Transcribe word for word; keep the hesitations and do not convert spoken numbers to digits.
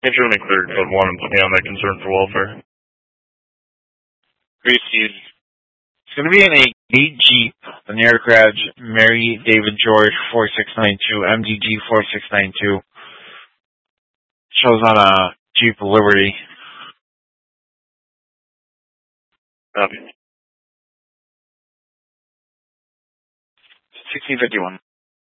Internally cleared, but one and put me on that concern for welfare. Received. It's going to be in a gate Jeep, an aircraft, Mary David George four six nine two, M D G four six nine two. Shows on a Jeep Liberty. Copy. sixteen fifty-one.